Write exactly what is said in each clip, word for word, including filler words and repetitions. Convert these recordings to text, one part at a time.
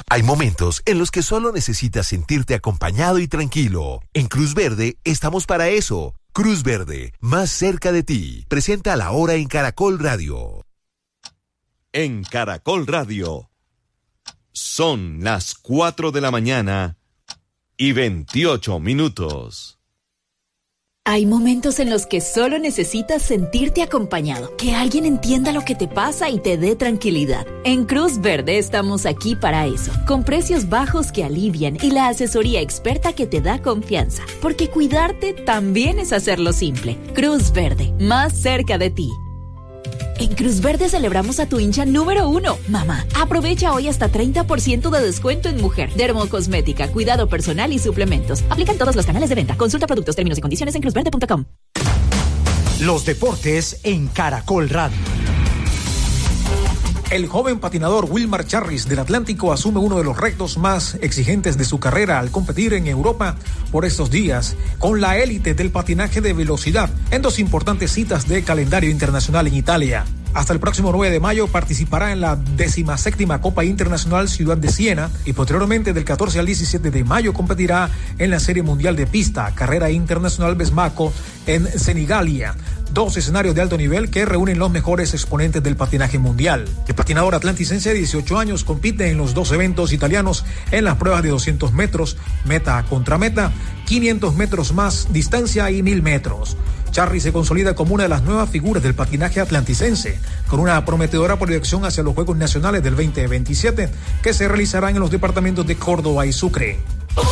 Hay momentos en los que solo necesitas sentirte acompañado y tranquilo. En Cruz Verde estamos para eso. Cruz Verde, más cerca de ti. Presenta La Hora en Caracol Radio. En Caracol Radio. Son las cuatro de la mañana y veintiocho minutos. Hay momentos en los que solo necesitas sentirte acompañado, que alguien entienda lo que te pasa y te dé tranquilidad. En Cruz Verde estamos aquí para eso, con precios bajos que alivian y la asesoría experta que te da confianza, porque cuidarte también es hacerlo simple. Cruz Verde, más cerca de ti. En Cruz Verde celebramos a tu hincha número uno, mamá. Aprovecha hoy hasta treinta por ciento de descuento en mujer, dermocosmética, cuidado personal y suplementos. Aplican todos los canales de venta. Consulta productos, términos y condiciones en cruz verde punto com. Los deportes en Caracol Radio. El joven patinador Wilmar Charris del Atlántico asume uno de los retos más exigentes de su carrera al competir en Europa por estos días con la élite del patinaje de velocidad en dos importantes citas de calendario internacional en Italia. Hasta el próximo nueve de mayo participará en la decimaséptima Copa Internacional Ciudad de Siena y posteriormente del catorce al diecisiete de mayo competirá en la Serie Mundial de Pista, Carrera Internacional Besmaco en Senigallia. Dos escenarios de alto nivel que reúnen los mejores exponentes del patinaje mundial. El patinador atlanticense de dieciocho años compite en los dos eventos italianos en las pruebas de doscientos metros, meta contra meta, quinientos metros más distancia y mil metros. Charry se consolida como una de las nuevas figuras del patinaje atlanticense, con una prometedora proyección hacia los Juegos Nacionales del veinte veintisiete que se realizarán en los departamentos de Córdoba y Sucre.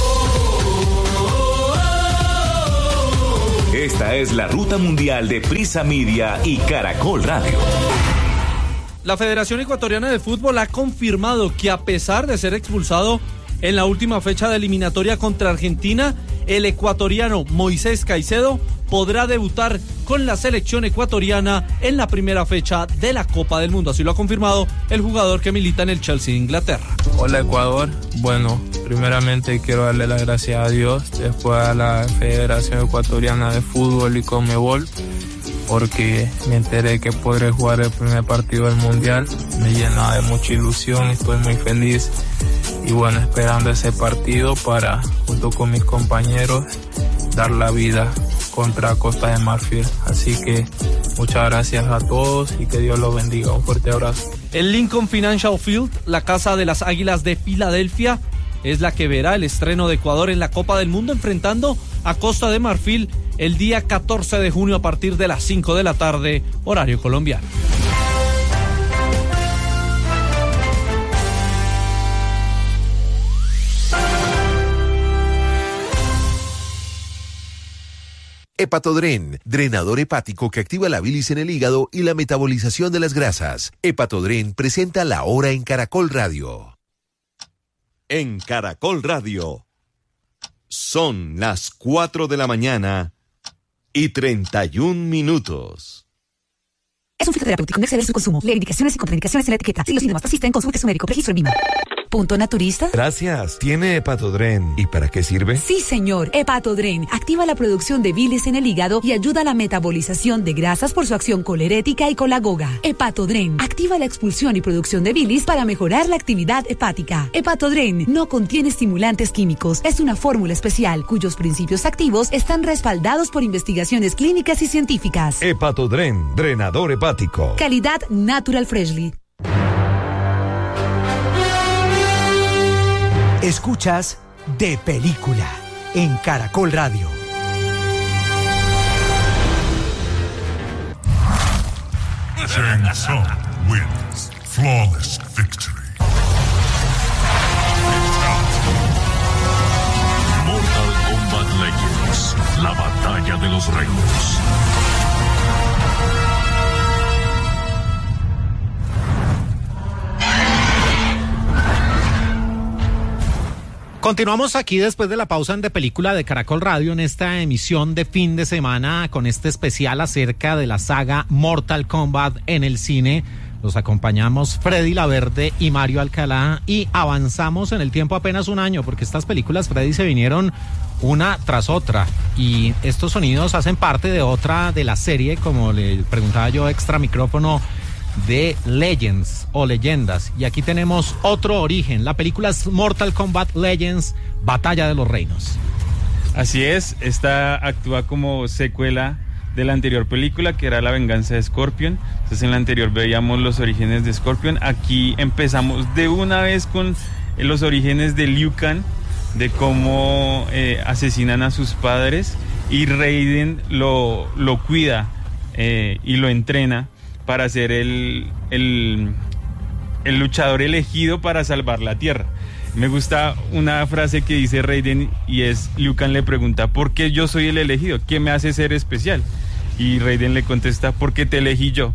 Esta es la ruta mundial de Prisa Media y Caracol Radio. La Federación Ecuatoriana de Fútbol ha confirmado que a pesar de ser expulsado en la última fecha de eliminatoria contra Argentina, el ecuatoriano Moisés Caicedo podrá debutar con la selección ecuatoriana en la primera fecha de la Copa del Mundo. Así lo ha confirmado el jugador que milita en el Chelsea de Inglaterra. Hola Ecuador, bueno, primeramente quiero darle las gracias a Dios, después a la Federación Ecuatoriana de Fútbol y Conmebol, porque me enteré que podré jugar el primer partido del Mundial. Me llena de mucha ilusión, estoy muy feliz y bueno, esperando ese partido para, junto con mis compañeros, dar la vida contra Costa de Marfil. Así que muchas gracias a todos y que Dios los bendiga. Un fuerte abrazo. El Lincoln Financial Field, la casa de las Águilas de Filadelfia, es la que verá el estreno de Ecuador en la Copa del Mundo, enfrentando a Costa de Marfil el día catorce de junio a partir de las cinco de la tarde, horario colombiano. Hepatodren, drenador hepático que activa la bilis en el hígado y la metabolización de las grasas. Hepatodren presenta La Hora en Caracol Radio. En Caracol Radio. Son las cuatro de la mañana y treinta y un minutos. Es un fitoterapéutico, no exceder su consumo. Lee indicaciones y contraindicaciones en la etiqueta. Si los síntomas persisten, consulte a su médico. Registro en Lima. ¿Punto naturista? Gracias. ¿Tiene Hepatodren? ¿Y para qué sirve? Sí, señor. Hepatodren activa la producción de bilis en el hígado y ayuda a la metabolización de grasas por su acción colerética y colagoga. Hepatodren activa la expulsión y producción de bilis para mejorar la actividad hepática. Hepatodren no contiene estimulantes químicos. Es una fórmula especial cuyos principios activos están respaldados por investigaciones clínicas y científicas. Hepatodren, drenador hepático. Calidad Natural Freshly. Escuchas De Película en Caracol Radio. Shang Tsung wins. Flawless victory. Mortal Kombat Legends. La batalla de los reinos. Continuamos aquí después de la pausa en De Película de Caracol Radio en esta emisión de fin de semana con este especial acerca de la saga Mortal Kombat en el cine. Los acompañamos Freddy Laverde y Mario Alcalá y avanzamos en el tiempo apenas un año porque estas películas, Freddy, se vinieron una tras otra y estos sonidos hacen parte de otra de la serie, como le preguntaba yo extra micrófono, de Legends o Leyendas. Y aquí tenemos otro origen. La película es Mortal Kombat Legends, Batalla de los Reinos. Así es, esta actúa como secuela de la anterior película, que era La Venganza de Scorpion. Entonces en la anterior veíamos los orígenes de Scorpion. Aquí empezamos de una vez con los orígenes de Liu Kang, de cómo eh, asesinan a sus padres, y Raiden lo, lo cuida eh, y lo entrena para ser el, el, el luchador elegido para salvar la Tierra. Me gusta una frase que dice Raiden, y es, Liu Kang le pregunta, ¿por qué yo soy el elegido? ¿Qué me hace ser especial? Y Raiden le contesta, porque te elegí yo.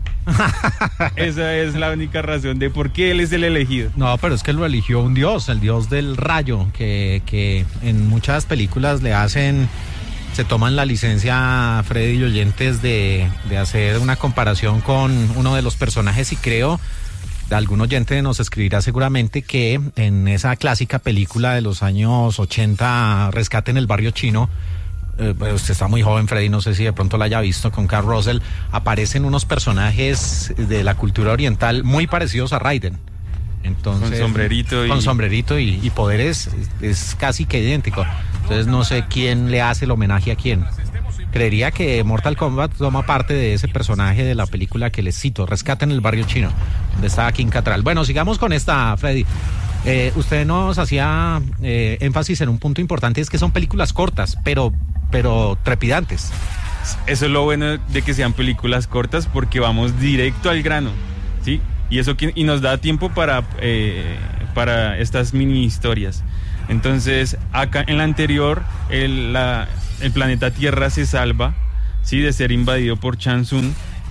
Esa es la única razón de por qué él es el elegido. No, pero es que lo eligió un dios, el dios del rayo, que, que en muchas películas le hacen, se toman la licencia, Freddy y oyentes, de, de hacer una comparación con uno de los personajes, y creo, algún oyente nos escribirá seguramente que en esa clásica película de los años ochenta, Rescate en el Barrio Chino, Eh, usted está muy joven, Freddy, no sé si de pronto la haya visto, con Kurt Russell, aparecen unos personajes de la cultura oriental muy parecidos a Raiden. Entonces, con sombrerito y... con sombrerito y, y poderes es, es casi que idéntico. Entonces no sé quién le hace el homenaje a quién. Creería que Mortal Kombat toma parte de ese personaje de la película que les cito, Rescate en el Barrio Chino, donde estaba King Cattrall. Bueno, sigamos con esta, Freddy. Eh, usted nos hacía eh, énfasis en un punto importante, es que son películas cortas, pero pero trepidantes. Eso es lo bueno de que sean películas cortas, porque vamos directo al grano, ¿sí? Y eso que, y nos da tiempo para, eh, para estas mini historias. Entonces, acá en la anterior, el, la, el planeta Tierra se salva, ¿sí?, de ser invadido por Shang Tsung,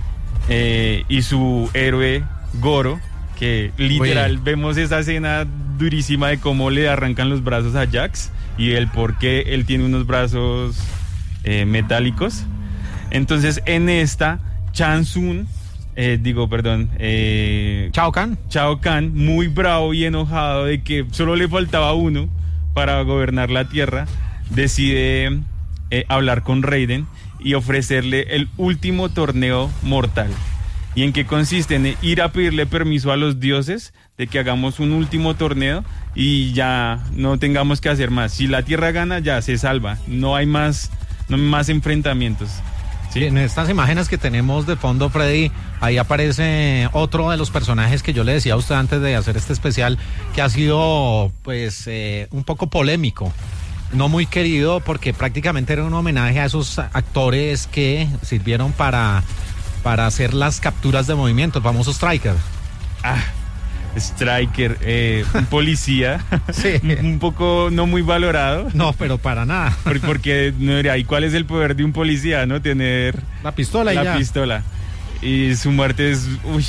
eh, y su héroe Goro, que literal, Oye. vemos esa escena durísima de cómo le arrancan los brazos a Jax, y el por qué él tiene unos brazos eh, metálicos. Entonces en esta, Shang Tsung, eh, digo, perdón, eh, Shao Kahn, Shao Kahn, muy bravo y enojado de que solo le faltaba uno para gobernar la Tierra, decide eh, hablar con Raiden y ofrecerle el último torneo mortal. ¿Y en qué consiste? En ir a pedirle permiso a los dioses de que hagamos un último torneo y ya no tengamos que hacer más. Si la Tierra gana, ya se salva. No hay más, no hay más enfrentamientos. ¿Sí? En estas imágenes que tenemos de fondo, Freddy, ahí aparece otro de los personajes que yo le decía a usted antes de hacer este especial, que ha sido pues eh, un poco polémico. No muy querido, porque prácticamente era un homenaje a esos actores que sirvieron para... para hacer las capturas de movimiento, el famoso Striker. Ah, Striker, eh, un policía, sí. un poco no muy valorado. No, pero para nada. Porque, no, ¿y cuál es el poder de un policía, no? Tener la pistola y la ya. pistola. Y su muerte es uy,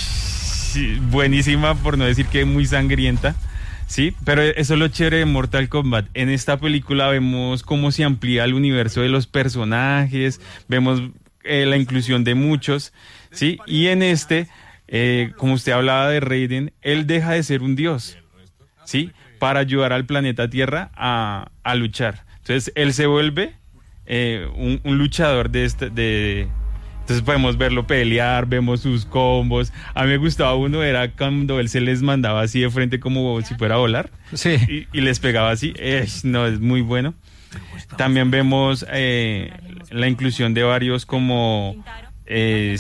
buenísima, por no decir que muy sangrienta. Sí, pero eso es lo chévere de Mortal Kombat. En esta película vemos cómo se amplía el universo de los personajes, vemos Eh, la inclusión de muchos, ¿sí? Y en este, eh, como usted hablaba de Raiden, él deja de ser un dios, ¿sí?, para ayudar al planeta Tierra a, a luchar. Entonces, él se vuelve eh, un, un luchador de este, de... Entonces podemos verlo pelear, vemos sus combos. A mí me gustaba uno, era cuando él se les mandaba así de frente como si fuera a volar. Sí. Y, y les pegaba así. Eh, no, es muy bueno. También vemos eh, la inclusión de varios como eh,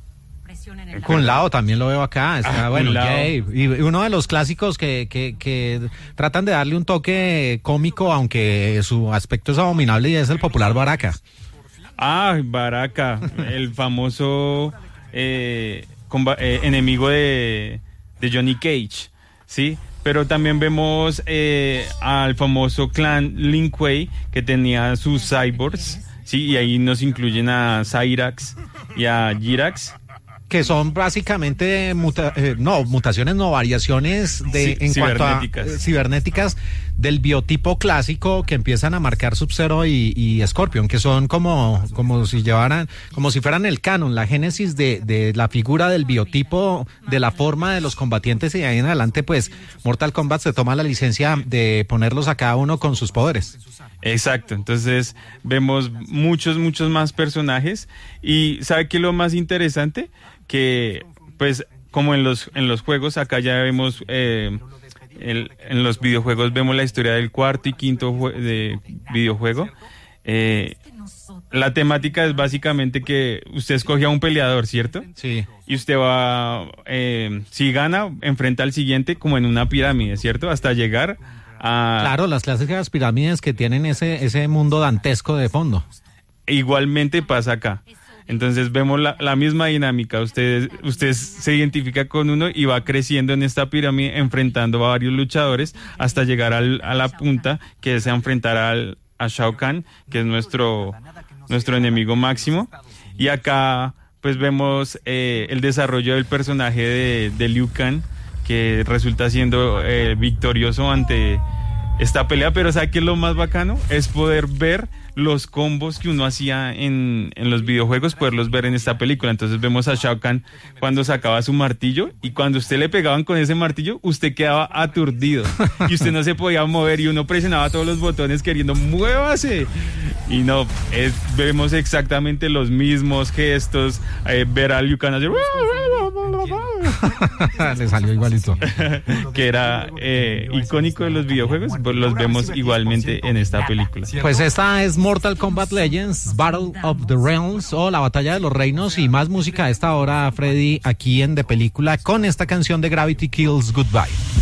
Kun Lao, también lo veo acá, está ah, bueno, Jay, y uno de los clásicos que, que, que tratan de darle un toque cómico, aunque su aspecto es abominable, y es el popular Baraka. Ah, Baraka, el famoso eh, comba- eh, enemigo de, de Johnny Cage, ¿sí? Pero también vemos eh, al famoso clan Lin Kuei, que tenía sus cyborgs, ¿sí? Y ahí nos incluyen a Cyrax y a Jirax. Que son básicamente muta- eh, no, mutaciones, no, variaciones de, Sí, en cuanto a cibernéticas. eh, cibernéticas del biotipo clásico que empiezan a marcar Sub-Zero y, y Scorpion, que son como, como si llevaran, como si fueran el canon, la génesis de, de la figura del biotipo, de la forma de los combatientes, y ahí en adelante pues Mortal Kombat se toma la licencia de ponerlos a cada uno con sus poderes. Exacto, entonces vemos muchos, muchos más personajes, y ¿sabe qué es lo más interesante? Que pues como en los, en los juegos, acá ya vemos, eh, el, en los videojuegos vemos la historia del cuarto y quinto jue- de videojuego. Eh, la temática es básicamente que usted escoge a un peleador, ¿cierto? Sí. Y usted va, eh, si gana, enfrenta al siguiente como en una pirámide, ¿cierto? Hasta llegar a... Claro, las clásicas pirámides que tienen ese, ese mundo dantesco de fondo. Igualmente pasa acá. Entonces vemos la, la misma dinámica. Usted, usted se identifica con uno y va creciendo en esta pirámide, enfrentando a varios luchadores hasta llegar al, a la punta, que es enfrentar al, a Shao Kahn, que es nuestro, nuestro enemigo máximo. Y acá pues vemos eh, el desarrollo del personaje de, de Liu Kang, que resulta siendo eh, victorioso ante esta pelea. Pero ¿sabe qué es lo más bacano? Es poder ver los combos que uno hacía en, en los videojuegos, poderlos ver en esta película. Entonces vemos a Shao Kahn cuando sacaba su martillo, y cuando usted le pegaban con ese martillo, usted quedaba aturdido y usted no se podía mover, y uno presionaba todos los botones queriendo ¡muévase! Y no, es, vemos exactamente los mismos gestos, eh, ver a Liu Kang hacer le salió igualito. que era eh, icónico de los videojuegos, pues los vemos igualmente en esta película. Pues esta es Mortal Kombat Legends, Battle of the Realms, o la Batalla de los Reinos, y más música a esta hora, Freddy, aquí en De Película, con esta canción de Gravity Kills Goodbye.